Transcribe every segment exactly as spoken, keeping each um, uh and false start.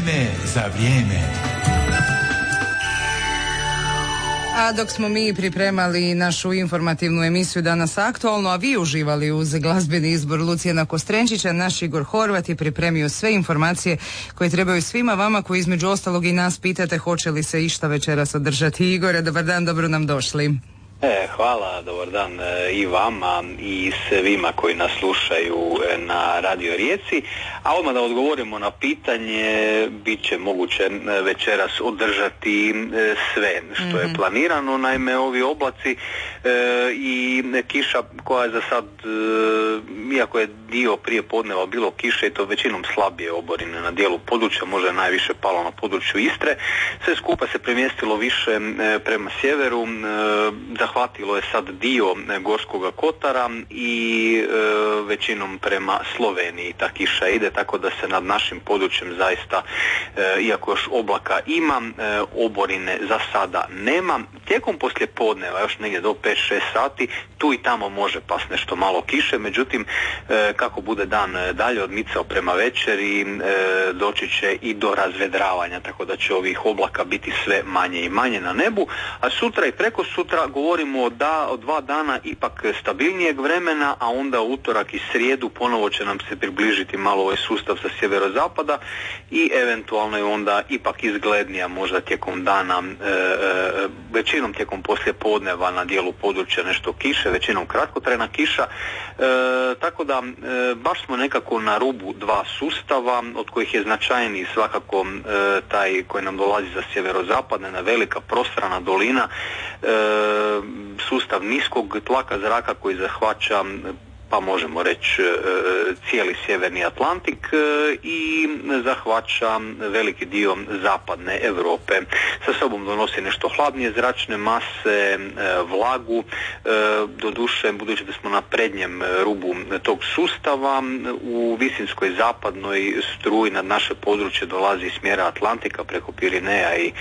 Vrijeme za vrijeme. A dok smo mi pripremali našu informativnu emisiju Danas aktualno, a vi uživali uz glazbeni izbor Lucijana Kostrenčića, naš Igor Horvat je pripremio sve informacije koje trebaju svima vama koji između ostalog i nas pitate hoće li se išta večeras održati. Igore, dobar dan, dobro nam došli. E, hvala, dobar dan e, i vama i svima koji nas slušaju e, na Radio Rijeci. A odmah da odgovorimo na pitanje, bit će moguće e, večeras održati e, sve što mm-hmm. je planirano. Naime, ovi oblaci e, i kiša koja je za sad, e, iako je dio prije podneva bilo kiše i to većinom slabije oborine na dijelu područja, možda najviše palo na području Istre, sve skupa se premjestilo više e, prema sjeveru, e, zahvatilo je sad dio Gorskoga Kotara i e, većinom prema Sloveniji ta kiša ide, tako da se nad našim područjem zaista, e, iako još oblaka ima, e, oborine za sada nema. Tijekom poslijepodneva, još negdje do pet šest sati, tu i tamo može pas nešto malo kiše, međutim, e, kako bude dan dalje odmicao prema večeri, e, doći će i do razvedravanja, tako da će ovih oblaka biti sve manje i manje na nebu, a sutra i preko sutra govorimo da od dva dana ipak stabilnijeg vremena, a onda utorak i srijedu ponovo će nam se približiti malo ovaj sustav sa sjeverozapada i eventualno je onda ipak izglednija možda tijekom dana, e, e, većinom tijekom poslijepodneva na dijelu područja nešto kiše, većinom kratkotrajna kiša, e, tako da e, baš smo nekako na rubu dva sustava, od kojih je značajniji svakako e, taj koji nam dolazi za sjeverozapadne, jedna velika prostrana dolina, e, sustav niskog tlaka zraka koji zahvaća, pa možemo reći, cijeli sjeverni Atlantik i zahvaća veliki dio zapadne Europe. Sa sobom donosi nešto hladnije zračne mase, vlagu, doduše budući da smo na prednjem rubu tog sustava, u visinskoj zapadnoj struji nad naše područje dolazi iz smjera Atlantika preko Pirineja i,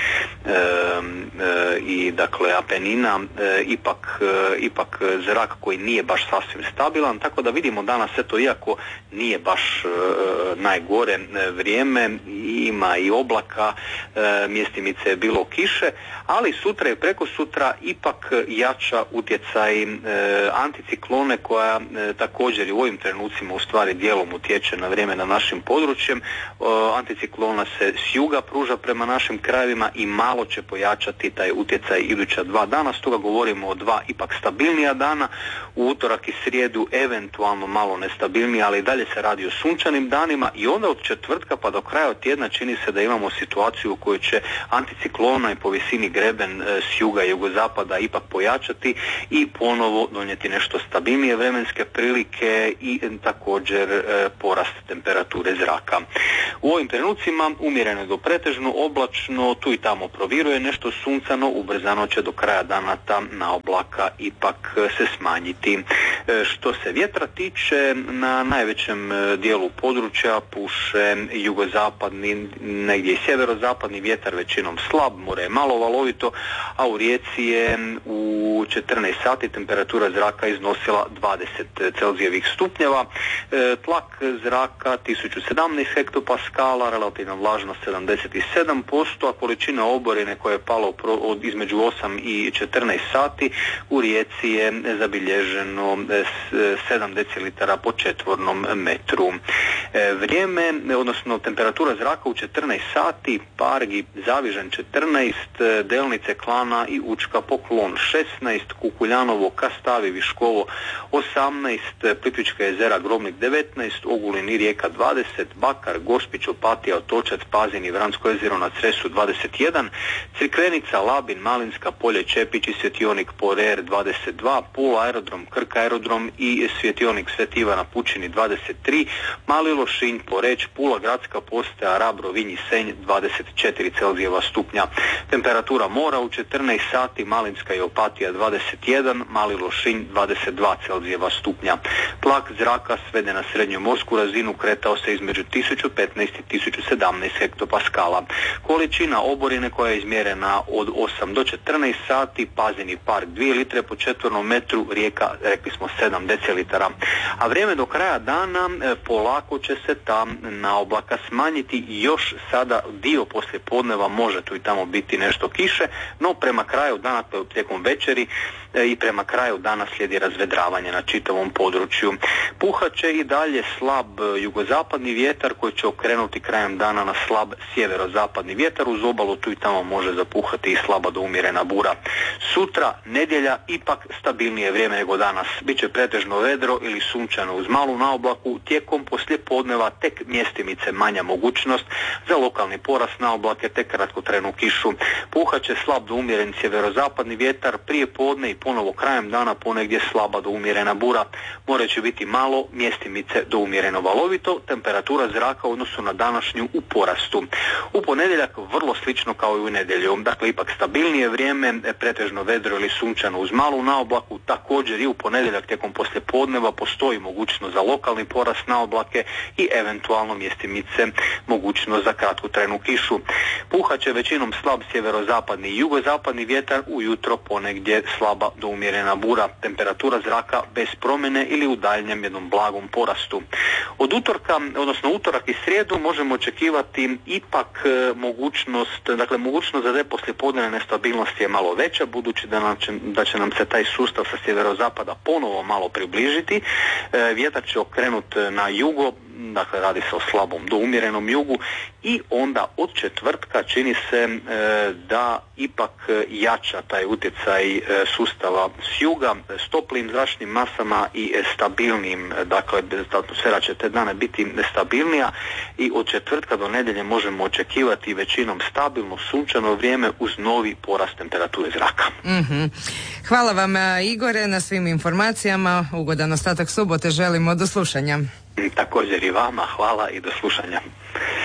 i dakle Apenina, ipak, ipak zrak koji nije baš sasvim stabilan, tako da vidimo danas eto, iako nije baš e, najgore e, vrijeme, ima i oblaka, e, mjestimice je bilo kiše, ali sutra i preko sutra ipak jača utjecaj e, anticiklone koja e, također i u ovim trenucima u stvari dijelom utječe na vrijeme na našim područjem. E, anticiklona se s juga pruža prema našim krajevima i malo će pojačati taj utjecaj iduća dva dana, stoga govorimo o dva ipak stabilnija dana, u utorak i srijedu eventualno malo nestabilnije, ali i dalje se radi o sunčanim danima i onda od četvrtka pa do kraja tjedna čini se da imamo situaciju u kojoj će anticiklona i po visini greben s juga i jugozapada ipak pojačati i ponovo donijeti nešto stabilnije vremenske prilike i također e, porast temperature zraka. U ovim trenucima umjereno do pretežno oblačno, tu i tamo proviruje nešto suncano, ubrzano će do kraja dana ta na oblaka ipak se smanjiti. E, što se vjetra tiče, na najvećem dijelu područja puše jugozapadni, negdje i sjeverozapadni vjetar, većinom slab, more je malo valovito, a u Rijeci je u četrnaest sati temperatura zraka iznosila dvadeset celzijevih stupnjeva, e, tlak zraka tisuću sedamnaest hektopaskala, relativna vlažnost sedamdeset sedam posto, a količina oborine koja je pala od između osam i četrnaest sati u Rijeci je zabilježeno sedam decilitara po četvornom metru. E, vrijeme, odnosno temperatura zraka u četrnaest sati, Pargi, Zavižan četrnaest, Delnice, Klana i Učka, Poklon šesnaest, Kukuljanovo, Kastavi, Viškovo osamnaest, Plitvička jezera, Grobnik devetnaest, Ogulin i Rijeka dvadeset, Bakar, Gospić, Opatija, Otočac, Pazin i Vransko jezero na Cresu dvadeset jedan, Crikvenica, Labin, Malinska, Polje, Čepić i Svjetionik Porer dvadeset dva, Pula aerodrom, Krk aerodrom i Svjetionik Sveti Ivan na Pučini dvadeset tri, Mali Lošinj, Poreč, Pula, Gradska postaja, Rabro, Vinj i Senj dvadeset četiri celzijeva stupnja. Temperatura mora u četrnaest sati, Malinska i Opatija dvadeset jedan, Mali Lošinj dvadeset dva celzijeva stupnja. Tlak zraka sveden na srednju morsku razinu, kretao se između tisuću petnaest šesnaest tisuću sedamnaest hektopaskala. Količina oborine koja je izmjerena od osam do četrnaest sati, Pazini park dvije litre po četvornom metru, Rijeka, rekli smo, sedam decilitara. A vrijeme do kraja dana e, polako će se ta naoblaka smanjiti i još sada dio poslije podneva može tu i tamo biti nešto kiše, no prema kraju dana, tijekom večeri e, i prema kraju dana slijedi razvedravanje na čitavom području. Puhat će i dalje slab jugozapadni vjetar koji će okrenuti krajem dana na slab sjeverozapadni vjetar, uz obalu tu i tamo može zapuhati i slaba do umjerena bura. Sutra, nedjelja, ipak stabilnije vrijeme nego danas. Biće pretežno vedro ili sunčano uz malu naoblaku, tijekom poslijepodneva tek mjestimice manja mogućnost za lokalni porast naoblake te kratkotrajnu kišu. Puhat će slab do umjeren sjeverozapadni vjetar, prije podne i ponovo krajem dana ponegdje slaba do umjerena bura. More će biti malo, mjestimice do umjereno valovito, temperatura zraka u odnosu na današnju u porastu. U ponedjeljak vrlo slično kao i u nedjelju, dakle ipak stabilnije vrijeme, pretežno vedro ili sunčano uz malu naoblaku, također i u ponedjeljak tijekom poslijepodneva postoji mogućnost za lokalni porast naoblake i eventualno mjestimice mogućnost za kratkotrajnu kišu. Puhat će većinom slab sjeverozapadni i jugozapadni vjetar, ujutro ponegdje slaba do umjerena bura. Temperatura zraka bez promjene ili u daljnjem jednom blagom porastu. Od utorka, odnosno utorak i srijedu možemo očekivati ipak e, mogućnost, dakle mogućnost za te poslijepodnevne nestabilnosti je malo veća, budući da, nam će, da će nam se taj sustav sa sjeverozapada ponovo malo približiti. E, vjetar će okrenut na jugo, dakle radi se o slabom do umjerenom jugu, i onda od četvrtka čini se e, da ipak jača taj utjecaj e, sustava s juga s toplim zračnim masama i stabilnim, dakle atmosfera će te dane biti stabilnija i od četvrtka do nedjelje možemo očekivati većinom stabilno sunčano vrijeme uz novi porast temperature zraka. Mm-hmm. Hvala vam, Igore, na svim informacijama. Ugodan ostatak subote želimo. Do slušanja. Također i vama, hvala i do slušanja.